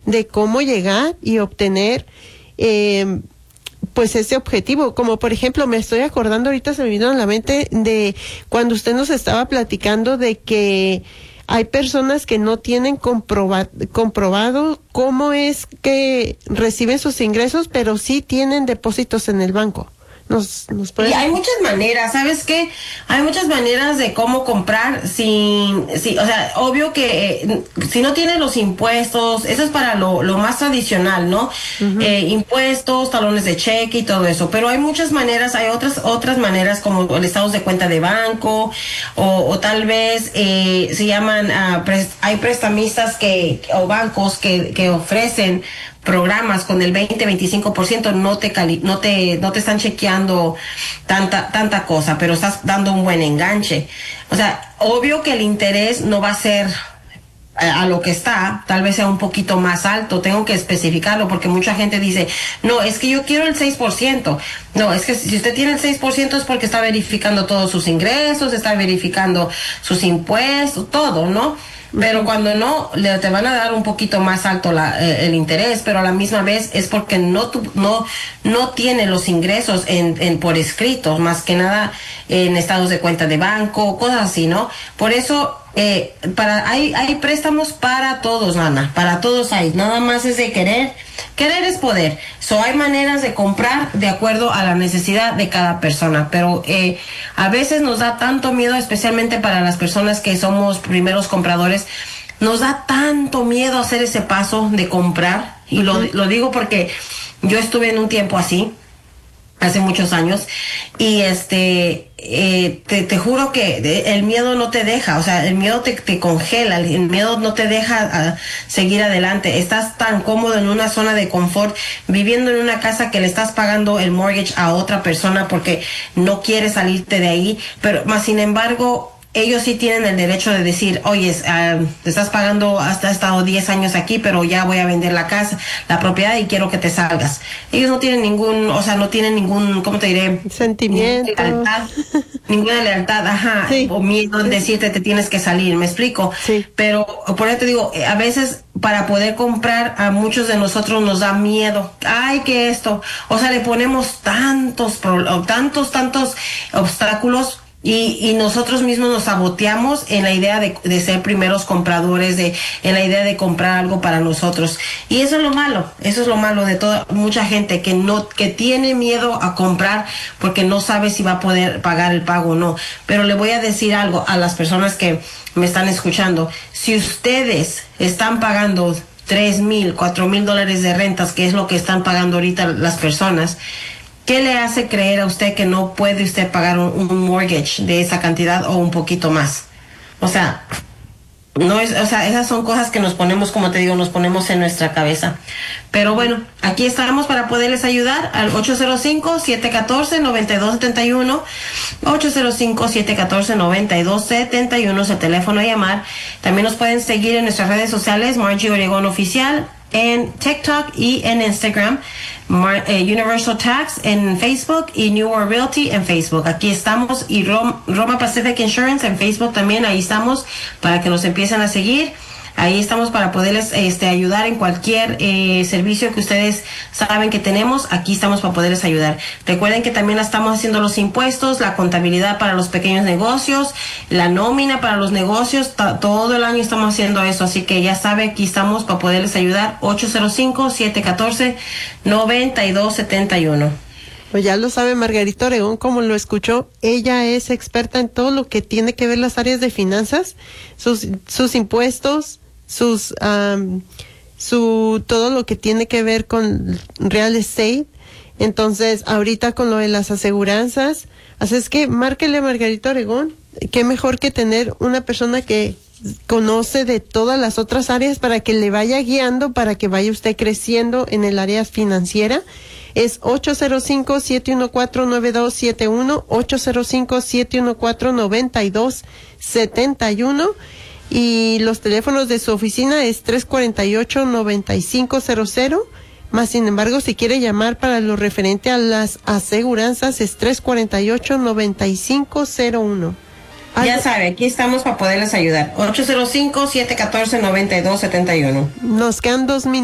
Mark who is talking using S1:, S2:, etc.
S1: de cómo llegar y obtener pues ese objetivo. Como por ejemplo, me estoy acordando ahorita, se me vino a la mente de cuando usted nos estaba platicando de que hay personas que no tienen comprobado cómo es que reciben sus ingresos, pero sí tienen depósitos en el banco. Nos puede...
S2: Y hay muchas maneras, ¿sabes qué? Hay muchas maneras de cómo comprar o sea, obvio que si no tienes los impuestos, eso es para lo más tradicional, ¿no? Uh-huh. Impuestos, talones de cheque y todo eso, pero hay muchas maneras, hay otras maneras como el estados de cuenta de banco, o tal vez se llaman, hay prestamistas o bancos que ofrecen programas con el 20-25%, no te están chequeando tanta cosa, pero estás dando un buen enganche. O sea, obvio que el interés no va a ser a lo que está, tal vez sea un poquito más alto, tengo que especificarlo porque mucha gente dice, no, es que yo quiero el 6%. No, es que si usted tiene el 6% es porque está verificando todos sus ingresos, está verificando sus impuestos, todo, ¿no? Pero cuando no, te van a dar un poquito más alto el interés, pero a la misma vez es porque no tiene los ingresos por escrito, más que nada en estados de cuenta de banco, cosas así, ¿no? Por eso hay préstamos para todos, Ana, para todos hay, nada más es de querer es poder. Hay maneras de comprar de acuerdo a la necesidad de cada persona, pero a veces nos da tanto miedo, especialmente para las personas que somos primeros compradores, nos da tanto miedo hacer ese paso de comprar, y lo digo porque yo estuve en un tiempo así, hace muchos años, y te juro que el miedo no te deja, o sea, el miedo te congela, el miedo no te deja seguir adelante. Estás tan cómodo en una zona de confort, viviendo en una casa que le estás pagando el mortgage a otra persona porque no quieres salirte de ahí, pero más sin embargo ellos sí tienen el derecho de decir, oye, te estás pagando, has estado 10 años aquí, pero ya voy a vender la casa, la propiedad, y quiero que te salgas. Ellos no tienen ningún, ¿cómo te diré?
S1: Sentimiento.
S2: Ninguna lealtad, ajá, sí. O miedo de decirte te tienes que salir, ¿me explico? Sí. Pero por eso te digo, a veces para poder comprar a muchos de nosotros nos da miedo. Ay, que esto, o sea, le ponemos tantos obstáculos. Y nosotros mismos nos saboteamos en la idea de ser primeros compradores, en la idea de comprar algo para nosotros. Y eso es lo malo de toda mucha gente que tiene miedo a comprar porque no sabe si va a poder pagar el pago o no. Pero le voy a decir algo a las personas que me están escuchando. Si ustedes están pagando $3,000, $4,000 de rentas, que es lo que están pagando ahorita las personas, ¿qué le hace creer a usted que no puede usted pagar un mortgage de esa cantidad o un poquito más? O sea, esas son cosas que nos ponemos, como te digo, nos ponemos en nuestra cabeza. Pero bueno, aquí estamos para poderles ayudar al 805-714-9271. 805-714-9271 es el teléfono a llamar. También nos pueden seguir en nuestras redes sociales, Margie Oregón Oficial, en TikTok y en Instagram, Universal Tax en Facebook y New World Realty en Facebook. Aquí estamos, y Roma Pacific Insurance en Facebook también, ahí estamos para que nos empiecen a seguir. Ahí estamos para poderles ayudar en cualquier servicio que ustedes saben que tenemos. Aquí estamos para poderles ayudar. Recuerden que también estamos haciendo los impuestos, la contabilidad para los pequeños negocios, la nómina para los negocios. Todo el año estamos haciendo eso. Así que ya saben, aquí estamos para poderles ayudar. 805-714-9271.
S1: Pues ya lo sabe Margarita Oregón, como lo escuchó, ella es experta en todo lo que tiene que ver las áreas de finanzas, sus impuestos, todo lo que tiene que ver con real estate. Entonces, ahorita con lo de las aseguranzas, así es que márquele a Margarita Oregón. Qué mejor que tener una persona que conoce de todas las otras áreas para que le vaya guiando, para que vaya usted creciendo en el área financiera. Es 805-714-9271, 805-714-9271, y los teléfonos de su oficina es 348-9500, más sin embargo, si quiere llamar para lo referente a las aseguranzas es 348-9501.
S2: Ya sabe, aquí estamos para poderles ayudar. 805-714-9271.
S1: Nos quedan 2 minutos.